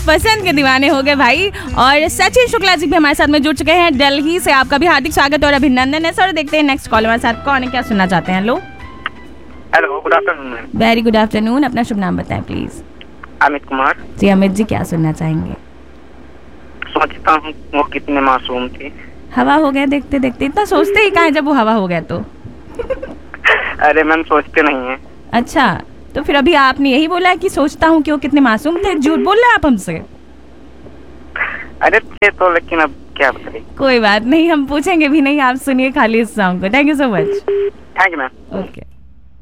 पसंद के दीवाने हो गए भाई। और सचिन शुक्ला जी भी हमारे साथ में जुड़ चुके हैं दिल्ली से। आपका भी हार्दिक स्वागत और अभिनंदन है सर। देखते हैं नेक्स्ट कॉल हमारे साथ कौन है, क्या सुनना चाहते हैं। Hello hello, good afternoon. Very good afternoon. अपना शुभ नाम बताएं प्लीज। अमित कुमार। जी अमित जी, क्या सुनना चाहेंगे? सोचता हूँ वो कितने मासूम थे। हवा हो गया देखते देखते। इतना सोचते ही कहाँ है जब वो हवा हो गया तो। अरे मैम, सोचते नहीं है। अच्छा, तो फिर अभी आपने यही बोला है कि सोचता हूँ कि वो कितने मासूम थे। झूठ बोल रहे हैं आप हमसे। अरे थे तो, लेकिन अब क्या बताइए। कोई बात नहीं, हम पूछेंगे भी नहीं। आप सुनिए खाली इस सॉन्ग को। Thank you so much. Thank you ma'am. Okay.